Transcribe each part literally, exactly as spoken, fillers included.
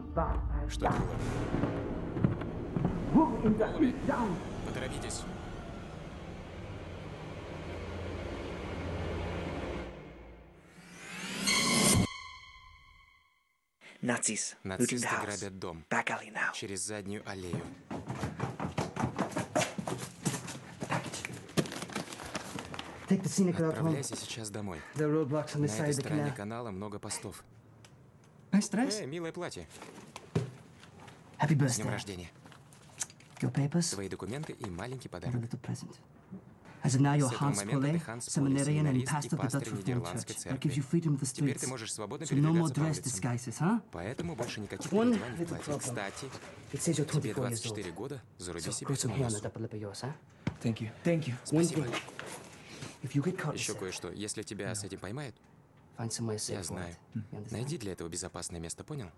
Что было? Голуби, поторопитесь. Nazis. Нацисты грабят дом. Back alley now. Через заднюю аллею. Take the scenic route home. Отправляйся сейчас домой. There are roadblocks on На this side этой of the стороне canal. канала много постов. Nice dress. Эй, милое платье. Happy С днем birthday. рождения. Your papers Твои документы и маленький and a подарок. little present. As of now, you're С этого Hans момента ты Paulet, Ханс Поле, seminarian and семинарист и pastor of the пастырь Dutch Reformed Нидерландской Church. That gives you церкви. freedom of the Теперь streets. ты можешь свободно So no more передвигаться по dress улицам. disguises, huh? Поэтому больше никаких One переодеваний в little платье. problem. Кстати, It says you're тебе twenty-four years old. двадцать четыре года, заруби So себе grow всю some hair on носу. that upper lip of yours, huh? Thank you. Thank you. One Спасибо. thing. If you get caught, Еще Sarah, кое-что. Если тебя с этим поймают, find somewhere safe я for знаю. it. You understand? Найди для этого безопасное место, понял?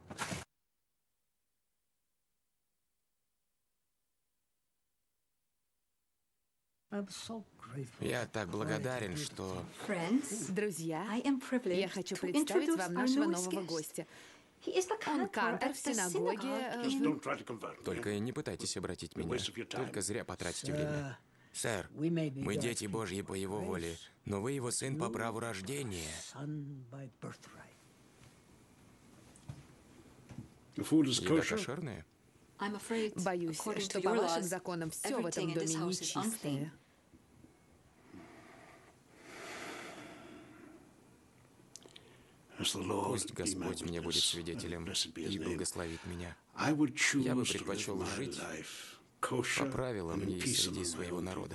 Я так благодарен, что... Друзья, я хочу представить вам нашего нового гостя. Он кантор в синагоге. Только не пытайтесь обратить меня. Только зря потратите время. Сэр, мы дети Божьи по его воле, но вы его сын по праву рождения. Еда кошерная? Боюсь, что по вашим законам все в этом доме нечистое. Пусть Господь мне будет свидетелем и благословит меня. Я бы предпочел жить по правилам и среди своего народа.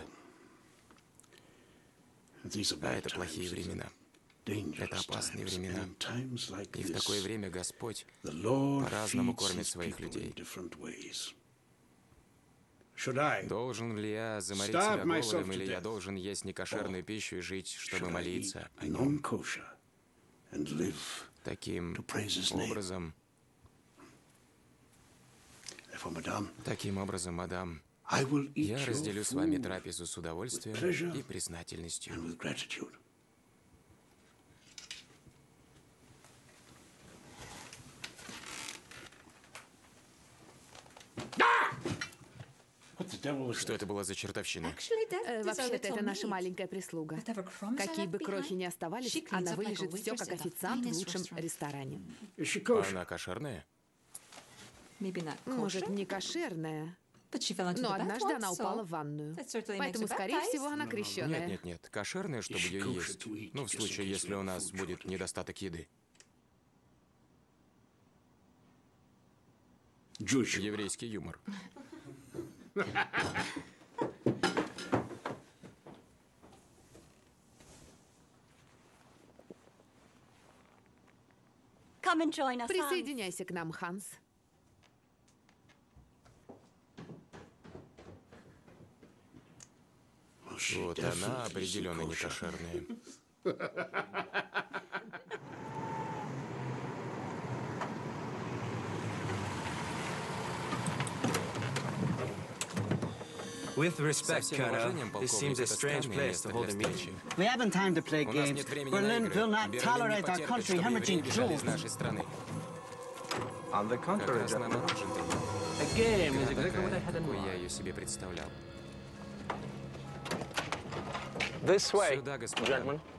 А это плохие времена. Это опасные времена. И в такое время Господь по-разному кормит своих людей. Должен ли я заморить себя голодом, или я должен есть некошерную пищу и жить, чтобы молиться о нем? Таким образом, таким образом, мадам, я разделю с вами трапезу с удовольствием и признательностью. Что это была за чертовщина? Э, Вообще-то это наша маленькая прислуга. Какие бы крохи ни оставались, она вылежит все как официант в лучшем ресторане. Она кошерная? Может, не кошерная, но однажды она упала в ванную. Поэтому, скорее всего, она крещеная. Нет, нет, нет. Кошерная, чтобы ее есть. Ну, в случае, если у нас будет недостаток еды. Еврейский юмор. Присоединяйся к нам, Ханс. Вот она определенно не кошерная. With respect, Со всем Colonel, уважением, this полковник, seems a это strange странное place место to для hold a meeting. встречи. We haven't time to play У нас games. нет времени на Berlin игры. will not Берлин не tolerate our потерпит, country чтобы hemorrhaging евреи бежали из Jews. нашей страны. On the Как contrary, раз gentlemen. наоборот, джентльмен. A game is Игра exactly what I такая, had in какой я mind. ее себе представлял. This way, Сюда, господа. gentlemen.